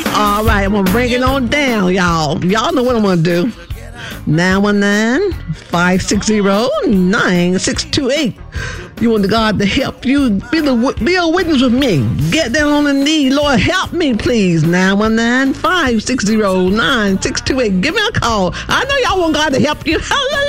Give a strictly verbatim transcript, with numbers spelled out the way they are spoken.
All right, I'm going to bring it on down, y'all. Y'all know what I'm going to do. nine one nine, five six zero, nine six two eight. You want the God to help you be, the, be a witness with me. Get down on the knee. Lord, help me, please. nine one nine, five six zero, nine six two eight. Give me a call. I know y'all want God to help you. Hallelujah.